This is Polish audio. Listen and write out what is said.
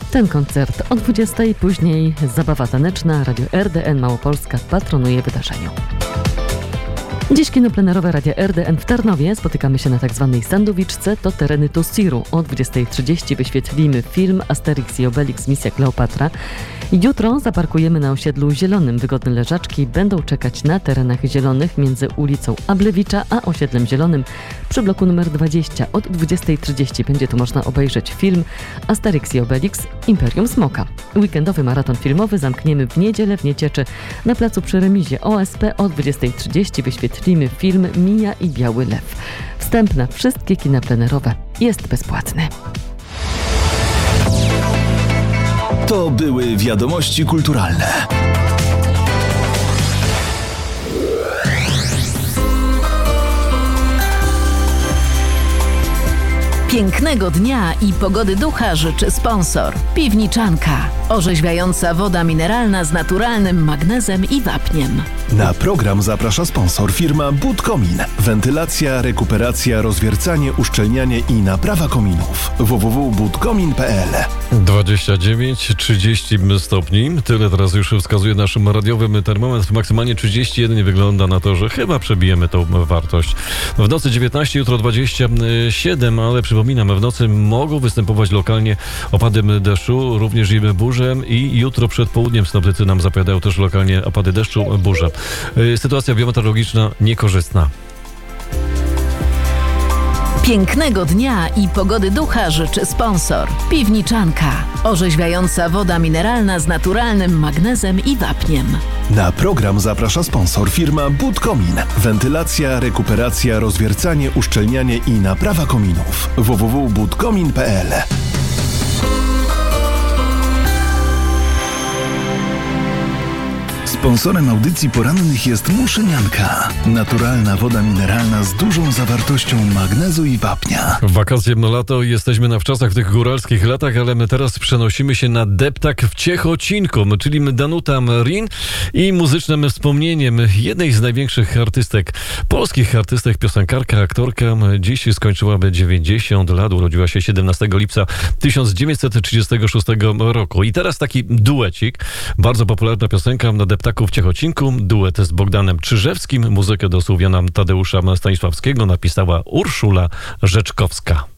Ten koncert o 20, później zabawa taneczna. Radio RDN Małopolska patronuje wydarzeniu. Dziś kino plenerowe Radia RDN w Tarnowie. Spotykamy się na tzw. Sandowiczce, to tereny Tosiru. O 20:30 wyświetlimy film Asterix i Obelix Misja Kleopatra. Jutro zaparkujemy na osiedlu Zielonym. Wygodne leżaczki będą czekać na terenach zielonych między ulicą Ablewicza a osiedlem Zielonym przy bloku numer 20. Od 20:30 będzie tu można obejrzeć film Asterix i Obelix Imperium Smoka. Weekendowy maraton filmowy zamkniemy w niedzielę w Niecieczy na placu przy remizie OSP. O 20:30 wyświetlimy film Mija i Biały Lew. Wstęp na wszystkie kina plenerowe jest bezpłatny. To były wiadomości kulturalne. Pięknego dnia i pogody ducha życzy sponsor. Piwniczanka. Orzeźwiająca woda mineralna z naturalnym magnezem i wapniem. Na program zaprasza sponsor firma Budkomin. Wentylacja, rekuperacja, rozwiercanie, uszczelnianie i naprawa kominów. www.budkomin.pl 29-30 stopni. Tyle teraz już wskazuje naszym radiowym termometr. Maksymalnie 31 wygląda na to, że chyba przebijemy tą wartość. W nocy 19, jutro 27, ale przypominam, w nocy mogą występować lokalnie opady deszczu, również i burze i jutro przed południem synoptycy nam zapowiadają też lokalnie opady deszczu, burze. Sytuacja biometeorologiczna niekorzystna. Pięknego dnia i pogody ducha życzy sponsor. Piwniczanka. Orzeźwiająca woda mineralna z naturalnym magnezem i wapniem. Na program zaprasza sponsor firma Budkomin. Wentylacja, rekuperacja, rozwiercanie, uszczelnianie i naprawa kominów. www.budkomin.pl Sponsorem audycji porannych jest Muszynianka. Naturalna woda mineralna z dużą zawartością magnezu i wapnia. Wakacje, lato, jesteśmy na wczasach w tych góralskich latach, ale my teraz przenosimy się na deptak w Ciechocinku, czyli Danuta Marin i muzycznym wspomnieniem jednej z największych artystek, polskich artystek, piosenkarka, aktorka. Dziś skończyłaby 90 lat, urodziła się 17 lipca 1936 roku. I teraz taki duecik, bardzo popularna piosenka na deptaku w Ciechocinku, duet z Bogdanem Czyżewskim. Muzykę do Słowiana Tadeusza Stanisławskiego napisała Urszula Rzeczkowska.